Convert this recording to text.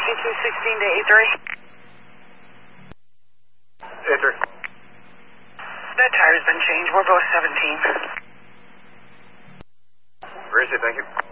A216 to A3. A3. That tire's been changed. We're both 17. Gracie, thank you.